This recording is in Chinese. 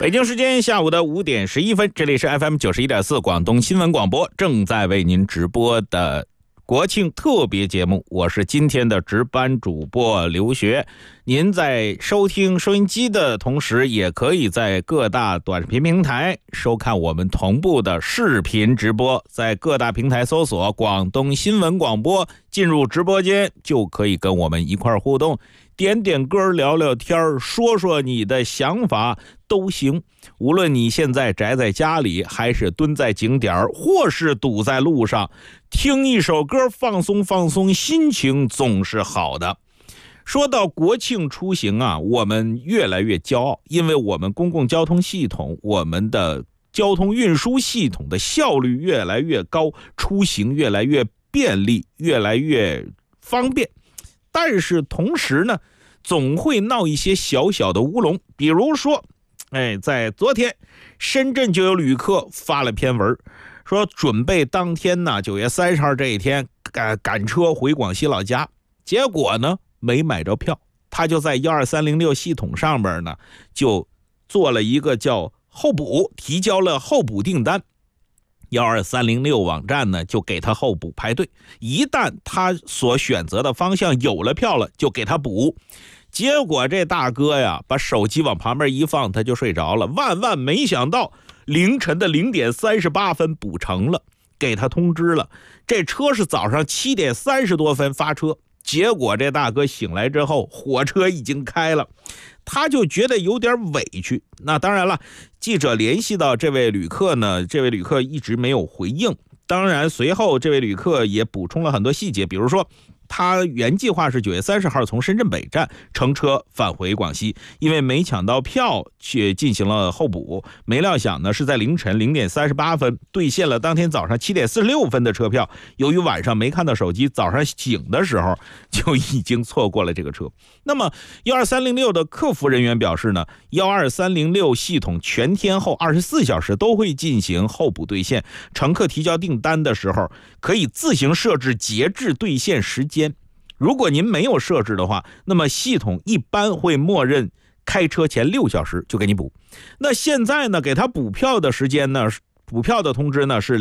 北京时间下午的5点11分，这里是 FM 91.4广东新闻广播，正在为您直播的国庆特别节目，我是今天的值班主播刘学。您在收听收音机的同时，也可以在各大短视频平台收看我们同步的视频直播，在各大平台搜索广东新闻广播，进入直播间就可以跟我们一块互动，点点歌，聊聊天，说说你的想法都行。无论你现在宅在家里，还是蹲在景点，或是堵在路上，听一首歌放松放松心情总是好的。说到国庆出行啊，我们越来越骄傲，因为我们公共交通系统，我们的交通运输系统的效率越来越高，出行越来越便利，越来越方便。但是同时呢，总会闹一些小小的乌龙，比如说在昨天深圳就有旅客发了篇文，说准备当天呢9月30号这一天赶车回广西老家，结果呢没买着票，他就在12306系统上边呢就做了一个叫候补，提交了候补订单。12306网站呢就给他候补排队，一旦他所选择的方向有了票了，就给他补。结果这大哥呀把手机往旁边一放，他就睡着了，万没想到凌晨的0点38分补成了，给他通知了。这车是早上7点30多分发车，结果这大哥醒来之后，火车已经开了，他就觉得有点委屈。那当然了，记者联系到这位旅客呢，这位旅客一直没有回应。当然随后这位旅客也补充了很多细节，比如说他原计划是9月30号从深圳北站乘车返回广西，因为没抢到票却进行了候补，没料想呢是在凌晨0点38分兑现了当天早上7点46分的车票，由于晚上没看到手机，早上醒的时候就已经错过了这个车。那么12306的客服人员表示呢，12306系统全天候24小时都会进行候补兑现，乘客提交订单的时候可以自行设置截至兑现时间。如果您没有设置的话，那么系统一般会默认开车前6小时就给你补。那现在呢，给他补票的时间呢，补票的通知呢是